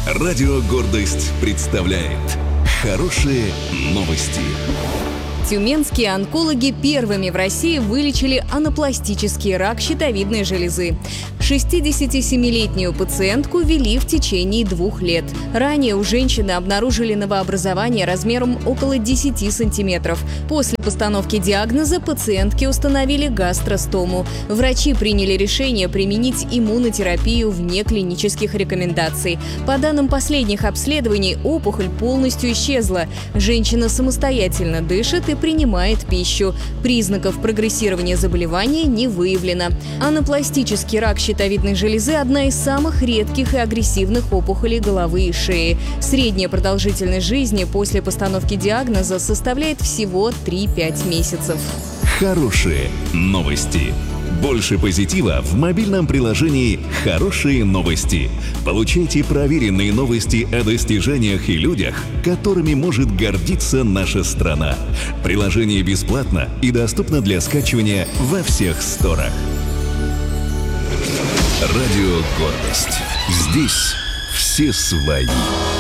Радио «Гордость» представляет хорошие новости. Тюменские онкологи первыми в России вылечили анапластический рак щитовидной железы. 67-летнюю пациентку вели в течение 2 лет. Ранее у женщины обнаружили новообразование размером около 10 сантиметров. После постановки диагноза пациентке установили гастростому. Врачи приняли решение применить иммунотерапию вне клинических рекомендаций. По данным последних обследований, опухоль полностью исчезла. Женщина самостоятельно дышит и принимает пищу. Признаков прогрессирования заболевания не выявлено. Анапластический рак щитовидной железы – одна из самых редких и агрессивных опухолей головы и шеи. Средняя продолжительность жизни после постановки диагноза составляет всего 3-5 месяцев. Хорошие новости. Больше позитива в мобильном приложении «Хорошие новости». Получайте проверенные новости о достижениях и людях, которыми может гордиться наша страна. Приложение бесплатно и доступно для скачивания во всех сторах. Радио «Гордость». Здесь все свои.